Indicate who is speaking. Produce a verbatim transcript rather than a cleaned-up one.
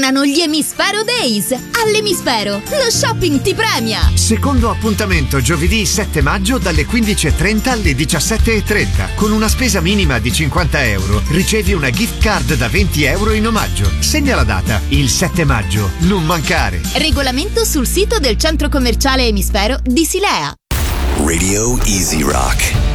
Speaker 1: Tornano gli Emispero Days! All'Emispero, lo shopping ti premia!
Speaker 2: Secondo appuntamento giovedì sette maggio dalle quindici e trenta alle diciassette e trenta. Con una spesa minima di cinquanta euro ricevi una gift card da venti euro in omaggio. Segna la data, il sette maggio, non mancare.
Speaker 1: Regolamento sul sito del centro commerciale Emispero di Silea.
Speaker 3: Radio Easy Rock.